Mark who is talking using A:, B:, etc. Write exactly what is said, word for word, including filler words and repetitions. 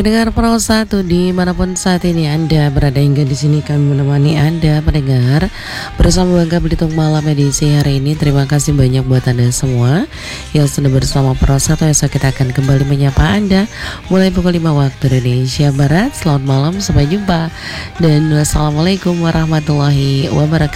A: Pendengar Pro satu dimanapun saat ini Anda berada, hingga di sini kami menemani Anda pendengar bersama Bangga Belitung Malam edisi hari ini. Terima kasih banyak buat Anda semua yang sudah bersama Pro satu. Esok kita akan kembali menyapa Anda mulai pukul lima waktu Indonesia Barat. Selamat malam, sampai jumpa dan wassalamualaikum warahmatullahi wabarakatuh.